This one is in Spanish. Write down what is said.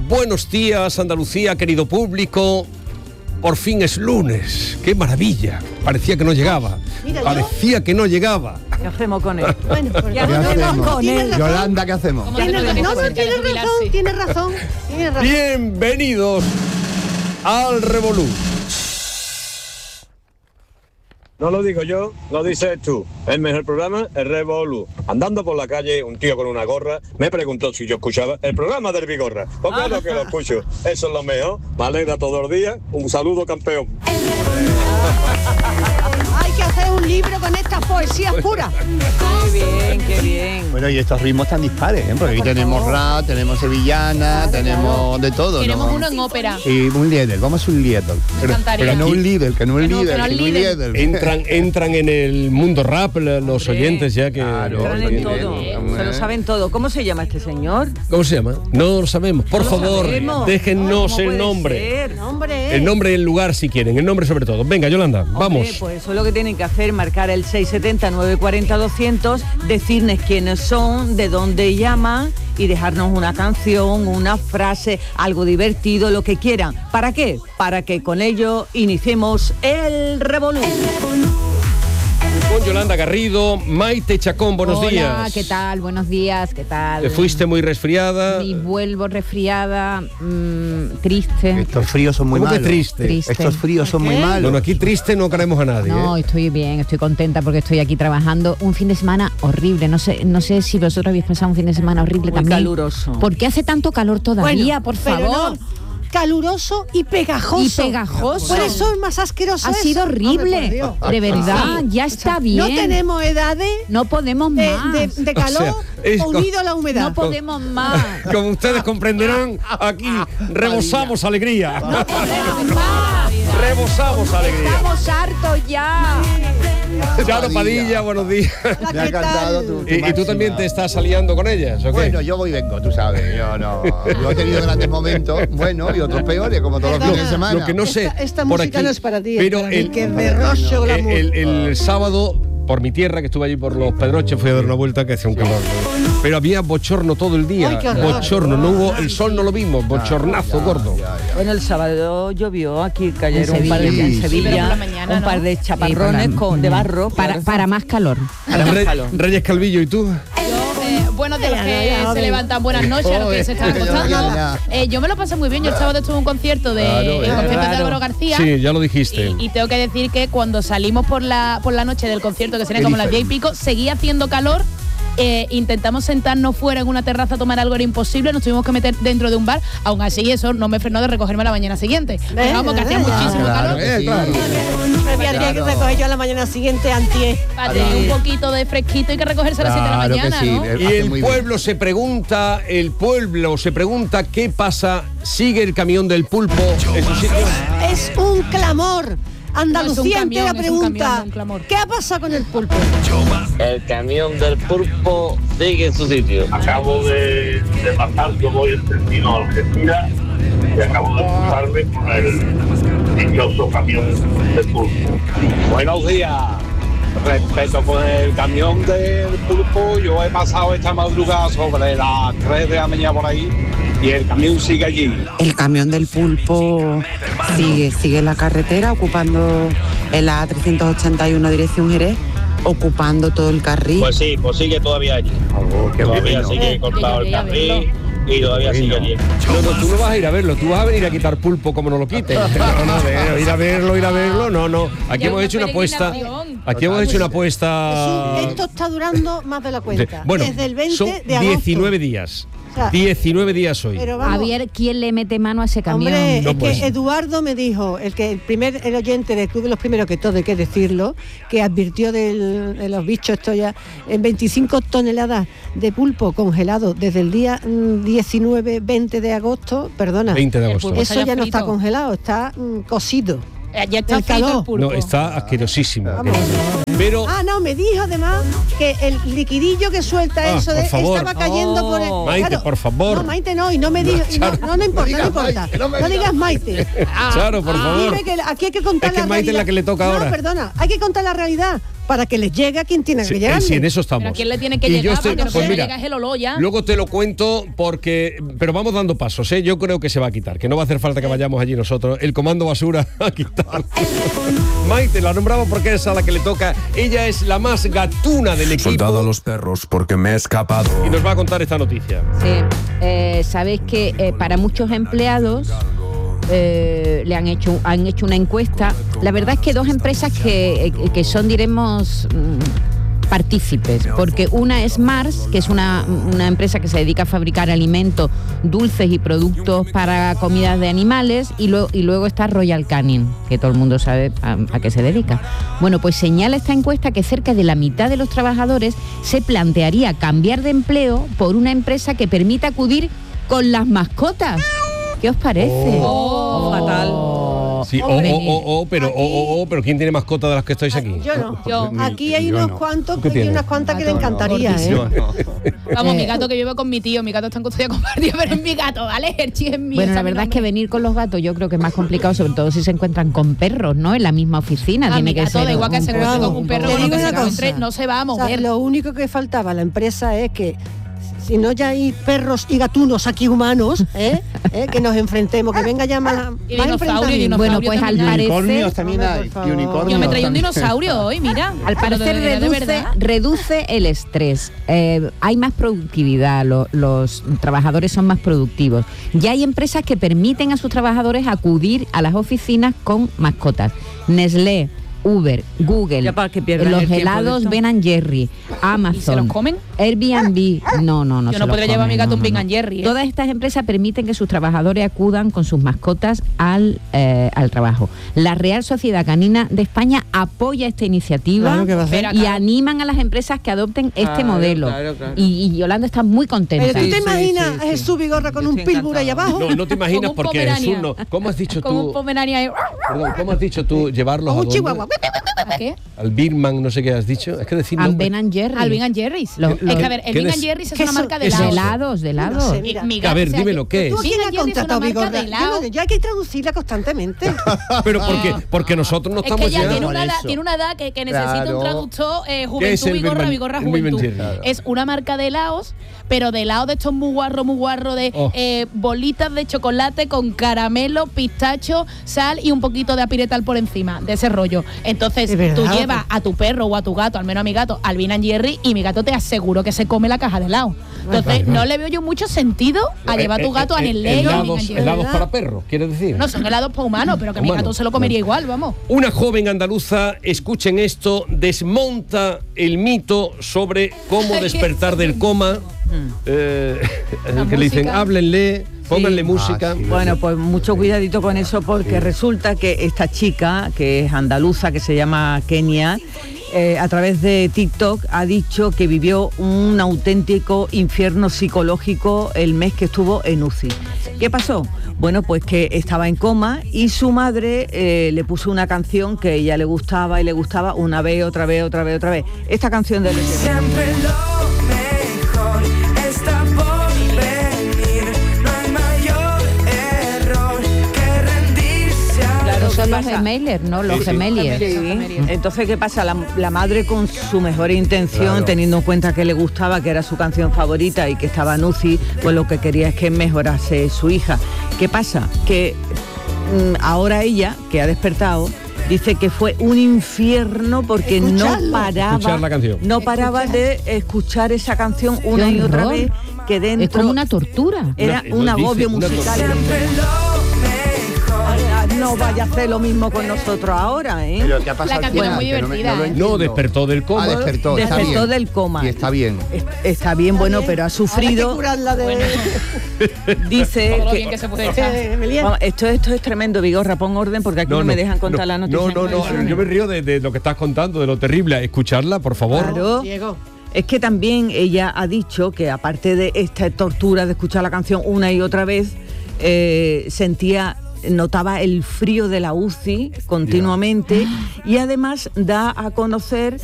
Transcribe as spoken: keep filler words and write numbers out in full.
Buenos días, Andalucía, querido público. Por fin es lunes. ¡Qué maravilla! Parecía que no llegaba. Mira, Parecía yo... que no llegaba. ¿Qué hacemos con él? Bueno, pues ¿Qué hacemos con él? Yolanda, ¿qué hacemos? Tiene, no, no, tiene razón, tiene razón, tiene razón. Bienvenidos al Revolú. No lo digo yo, lo dices tú. El mejor programa, el Revolú. Andando por la calle, un tío con una gorra me preguntó si yo escuchaba el programa del Bigorra. Pues claro que lo escucho. Eso es lo mejor. Me alegra todos los días. Un saludo, campeón. Hay que hacer un libro con estas poesías puras. Qué bien, qué bien. Bueno, y estos ritmos tan dispares, ¿eh? Porque aquí Por tenemos favor. rap, tenemos sevillana, Claro, tenemos de todo, Tenemos ¿no? uno en ópera. Y un líder, vamos a un líder. Pero, encantaría. pero no un líder, que no un Que no, líder, que no que el no un líder. líder. Entran, entran en el mundo rap los Hombre, oyentes ya que... claro. Entran en todo, Bien. se lo saben todo. ¿Cómo se llama este señor? ¿Cómo se llama? No lo sabemos. Por No lo favor, sabemos. déjennos ¿Cómo el puede nombre. ser? Hombre, El nombre y el lugar si quieren. El nombre sobre todo. Venga, Yolanda, Hombre, vamos. pues eso es lo que tienen que hacer, marcar el seis setenta, nueve cuarenta, doscientos, decirnos quiénes son, de dónde llaman y dejarnos una canción, una frase, algo divertido, lo que quieran. ¿Para qué? Para que con ello iniciemos el Revolú. Con Yolanda Garrido, Maite Chacón, buenos Hola, días. ¿qué tal? Buenos días, ¿qué tal? ¿Te fuiste muy resfriada? Y vuelvo resfriada, mmm, triste. Estos fríos son muy ¿Cómo que malos. triste? Triste. Estos fríos son muy ¿Qué? malos. Bueno, aquí triste no queremos a nadie. No, ¿eh? estoy bien, estoy contenta porque estoy aquí trabajando. Un fin de semana horrible. No sé, no sé si vosotros habéis pasado un fin de semana horrible Muy también. caluroso. ¿Por qué hace tanto calor todavía, por pero favor? no, caluroso y pegajoso. Y pegajoso. Por eso es más asqueroso Ha eso. sido Hombre, horrible. por Dios. De verdad, ya está bien. No tenemos edades No podemos de, más. de- de calor O sea, es co- unido a la humedad. No podemos más. Como ustedes comprenderán, aquí rebosamos alegría. No podemos más. Rebosamos alegría. Estamos hartos ya. Charo Padilla, buenos días. Hola, Me ha ¿qué encantado tal? tu, tu ¿Y, y tú máxima. también te estás aliando con ellas, ¿o qué? Bueno, yo voy y vengo, tú sabes. Yo no. Yo he tenido grandes momentos, bueno, y otros peores, como todos los Perdona, fines de semana. Lo que no sé. Esta- esta por música aquí, no es para ti, es pero para mí, el, que es de Rosso Glamour. el, el, el sábado, por mi tierra, que estuve allí por los Pedroches, fui a dar una vuelta que hacía un calor. Pero había bochorno todo el día. Ay, qué horror. Bochorno, no hubo, el sol no lo vimos, bochornazo gordo. Bueno, el sábado llovió, aquí cayeron un par de Sevilla. en Sí, Sevilla, sí, pero por la mañana, un par ¿no? de chaparrones Sí, por la- con, de barro. Para, claro. para más calor. Para más Re- calor. Reyes Calvillo, ¿y tú? Yo, eh, bueno, de los Ya, que ya, ya, se ven. levantan buenas noches, a los que se están Joder, acostando. ya, ya. Eh, yo me lo pasé muy bien. Yo el sábado estuve en un concierto de Claro, el claro. concierto de Álvaro García. Sí, ya lo dijiste. Y, y tengo que decir que cuando salimos por la por la noche del concierto, que serían como las diez y pico, seguía haciendo calor. Eh, intentamos sentarnos fuera en una terraza a tomar algo, era imposible, nos tuvimos que meter dentro de un bar. Aún así, eso no me frenó de recogerme a la mañana siguiente. Pero vamos, que hacía ¿Ves? muchísimo Claro, calor. que sí. claro. Me había que Claro. recoger yo a la mañana siguiente antier. Para tener un poquito de fresquito hay que recogerse a las siete de la Claro que mañana, sí. ¿no? Eh, Y hace el muy bien. pueblo se pregunta, el pueblo se pregunta qué pasa, sigue el camión del pulpo en su sitio. Es un clamor. Andalucía No, es un camión, entera es un camión, pregunta, no un clamor. ¿qué ha pasado con el pulpo? El camión del pulpo sigue en su sitio. Acabo de, de pasar, yo voy en sentido Algeciras y acabo de cruzarme con el dichoso camión del pulpo. Buenos días. Respeto con el camión del pulpo, yo he pasado esta madrugada sobre las tres de la mañana por ahí y el camión sigue allí. El camión del pulpo sigue, sigue en la carretera, ocupando en la A trescientos ochenta y uno dirección Jerez, ocupando todo el carril. Pues sí, pues sigue todavía allí. Oh, qué Todavía bueno. sigue cortado el Yo llegué a carril y todavía Bueno. sigue allí. No, no, tú no vas a ir a verlo, tú vas a venir a quitar pulpo como no lo quites. No, no, de ir a verlo, ir a verlo, no, no. Aquí Ya hemos una hecho una apuesta. peregrinación. Aquí hemos hecho una Es apuesta. un- esto está durando más de la cuenta. Bueno, Desde el veinte son de agosto. diecinueve días. O sea, diecinueve días hoy. Pero vamos, A ver quién le mete mano a ese camión. hombre, No, es pues. que Eduardo me dijo, el que el primer el oyente del Club de los Primeros, que todo hay que decirlo, que advirtió del- de los bichos esto ya, en veinticinco toneladas de pulpo congelado desde el día mm, diecinueve, veinte de agosto, perdona, veinte de El agosto. pulpo eso está ya ya no está frito. congelado, está mm, cocido. Eh, Ya está El frito calor. el pulpo. No, está asquerosísimo. Vamos. Pero Ah, no, me dijo además que el liquidillo que suelta Ah, eso por de favor. estaba cayendo por el. Oh. Maite, por favor. No, Maite no, y no me dijo. y no, no, no importa, no, digas importa. Maite, no me no digas digas Maite. Charo, por favor. Dime que aquí hay que contar Es que la Maite es realidad. la que le toca no, ahora. perdona, hay que contar la realidad. para que les llegue a quien tiene que Sí, llegar. sí, en eso estamos. Pero ¿a quién le tiene que Y yo llegar? estoy- Porque no pues se mira, llega es el olor ya. Luego te lo cuento porque... Pero vamos dando pasos, ¿eh? Yo creo que se va a quitar, que no va a hacer falta que vayamos allí nosotros. El comando basura a quitar. Maite, la nombramos porque es a la que le toca. Ella es la más gatuna del equipo. Soltado a los perros porque me he escapado. Y nos va a contar esta noticia. Sí, eh, sabéis que eh, para muchos empleados eh, le han hecho han hecho una encuesta. La verdad es que dos empresas que, eh, que son, diremos, mm, partícipes, porque una es Mars, que es una, una empresa que se dedica a fabricar alimentos, dulces y productos para comidas de animales, y, lo, y luego está Royal Canin, que todo el mundo sabe a, a qué se dedica. Bueno, pues señala esta encuesta que cerca de la mitad de los trabajadores se plantearía cambiar de empleo por una empresa que permita acudir con las mascotas. ¿Qué os parece? Oh, fatal. Sí, o, o, o, o, pero, o, o, o, pero ¿quién tiene mascota de las que estáis aquí? Yo no. Yo. Aquí hay Yo unos no. cuantos, ¿Qué aquí hay tienes? unas cuantas que le encantaría, ¿eh? Yo no. Vamos, Eh, mi gato que vive con mi tío, mi gato está en custodia compartida, pero es mi gato, ¿vale? El chi es mío. Bueno, la ese verdad mi es que nombre. venir con los gatos yo creo que es más complicado, sobre todo si se encuentran con perros, ¿no? En la misma oficina. A Tiene mi que gato ser da igual que un se poco- encuentre con un perro Te o lo digo que se una cosa. encuentre, no se va a O sea, mover. lo único que faltaba a la empresa es que si no ya hay perros y gatunos aquí humanos, ¿eh? ¿Eh? Que nos enfrentemos, que venga ya más, Y más dinosaurio, enfrentamiento. dinosaurio Bueno, pues al también hay. parecer... Unicornios también Hombre, hay. por Y favor. unicornios Yo me traí un también. dinosaurio hoy, mira. Al parecer Pero de- de reduce, verdad. reduce el estrés. Eh, hay más productividad, lo- los trabajadores son más productivos. Ya hay empresas que permiten a sus trabajadores acudir a las oficinas con mascotas. Nestlé, Uber, Google, Ya para que pierdan los el tiempo de helados esto. Ben and Jerry, Amazon. ¿Y se los comen? Airbnb. No, no, no. Yo se no los podría llevar a mi comen, gato no, un no, Ben no. and Jerry, ¿eh? Todas estas empresas permiten que sus trabajadores acudan con sus mascotas al, eh, al trabajo. La Real Sociedad Canina de España apoya esta iniciativa Claro que va a hacer. y animan a las empresas que adopten este Claro, modelo. claro, claro. Y, y Yolanda está muy contenta. Pero tú te Sí, imaginas sí, a sí. Jesús Vigorra con Yo un estoy pitbull ahí encantado. abajo? No, no te imaginas Con un porque Pomerania. Jesús no. ¿Cómo has dicho Con un tú? pomerania ahí. Perdón, ¿cómo has dicho tú llevarlos O a un dónde? chihuahua. ¿A qué? Al Birman, no sé qué has dicho. Es que decir And nombre. Ben and Jerry. Al Ben and Jerry's. Lo- es lo- que a ver, el ¿qué Ben and es? Jerry's es ¿Qué una son- marca de qué es De helados. helados, de No helados. sé, Y mira. mi A gato, ver, o sea, dímelo, ¿qué ¿Tú a es? quién Ben has and Jerry's es contratado, una marca de Vigorra? helado. Yo- Ya hay que traducirla constantemente. Pero porque, porque nosotros no Es estamos que ya ya... tiene una, con edad, eso. tiene una edad que, que necesita Claro. un traductor eh, ¿Qué es Juventud el Vigorra, Ben- Vigorra el Ben Juventud. Jerry? Claro. Es una marca de helados, pero de helados de estos muy guarro, muy guarro, de Oh. eh, bolitas de chocolate con caramelo, pistacho, sal y un poquito de apiretal por encima, de ese rollo. Entonces, ¿De verdad? tú llevas a tu perro o a tu gato, al menos a mi gato, al Ben and Jerry, y mi gato te aseguro que se come la caja de helado. Entonces, no le veo yo mucho sentido a llevar a tu gato a Eh, eh, Nestlé y a Ben and helados, Jerry. helados para perros, ¿quieres decir? No, son helados para humanos, pero que mi Humano. gato se lo comería igual, vamos. Una joven andaluza, escuchen esto, desmonta el mito sobre cómo despertar del coma. Eh, en el que le dicen, música. háblenle, pónganle Sí. música. Ah, sí. Bueno, pues mucho cuidadito con eso porque resulta que esta chica, que es andaluza, que se llama Kenia, eh, a través de TikTok ha dicho que vivió un auténtico infierno psicológico el mes que estuvo en U C I. ¿Qué pasó? Bueno, pues que estaba en coma y su madre eh, le puso una canción que a ella le gustaba y le gustaba una vez, otra vez, otra vez, otra vez. Esta canción de Leche. Siempre lo mejor está por venir. No hay mayor error que rendirse a Claro, Son ¿qué los pasa? gemeliers, ¿no? Los Sí, sí. gemeliers. Sí. Entonces, ¿qué pasa? La, la madre con su mejor intención, Claro. teniendo en cuenta que le gustaba, que era su canción favorita y que estaba en U C I, pues lo que quería es que mejorase su hija. ¿Qué pasa? Que mm, ahora ella, que ha despertado, dice que fue un infierno porque no Escucharlo. paraba, Escuchar la canción. no paraba de escuchar esa canción una Qué y otra horror. vez, que dentro Es como una tortura. era Una- un lo agobio dice, una musical. Siempre lo mejor. No vaya a hacer lo mismo con nosotros ahora, ¿eh? Pero ¿qué ha pasado La al canción final? es muy Que no me- divertida, no lo ¿eh? No, entiendo. despertó del coma. Ah, despertó, está Despertó bien. del coma. Y está bien. Es- Está bien, bueno, pero ha Hay que sufrido. curarla de... Dice Todo lo que, bien que se puede echar. Eh, Emiliano. Vamos, esto, esto es tremendo, Vigorra, pon orden porque aquí no, me dejan contar la noticia. No, no, no, yo me río de, de lo que estás contando, de lo terrible. Escucharla, por favor. Claro. Diego. Es que también ella ha dicho que aparte de esta tortura de escuchar la canción una y otra vez, eh, sentía, notaba el frío de la U C I continuamente y además da a conocer